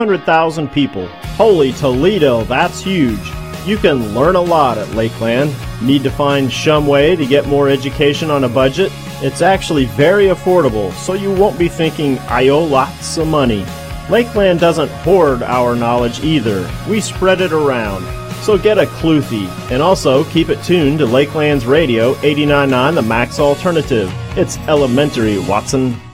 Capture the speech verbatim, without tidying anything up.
one hundred thousand people. Holy Toledo, that's huge. You can learn a lot at Lakeland. Need to find Shumway to get more education on a budget? It's actually very affordable, so you won't be thinking, I owe lots of money. Lakeland doesn't hoard our knowledge either. We spread it around. So get a Cluthy, and also keep it tuned to Lakeland's Radio eighty-nine point nine The Max Alternative. It's elementary, Watson.